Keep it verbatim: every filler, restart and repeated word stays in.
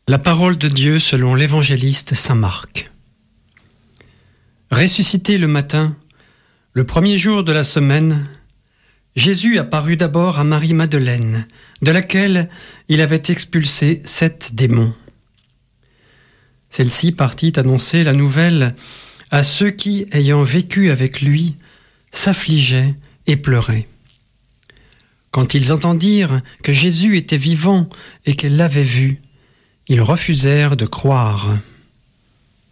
La parole de Dieu selon l'évangéliste saint Marc. Ressuscité le matin, le premier jour de la semaine, Jésus apparut d'abord à Marie-Madeleine, de laquelle il avait expulsé sept démons. Celle-ci partit annoncer la nouvelle à ceux qui, ayant vécu avec lui, s'affligeaient et pleuraient. Quand ils entendirent que Jésus était vivant et qu'elle l'avait vu, ils refusèrent de croire.